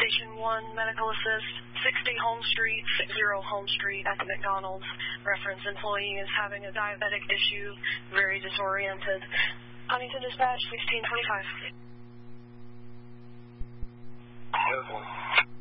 Station 1, medical assist, 60 Home Street, 60 Home Street at the McDonald's. Reference employee is having a diabetic issue, very disoriented. Huntington Dispatch, 1625.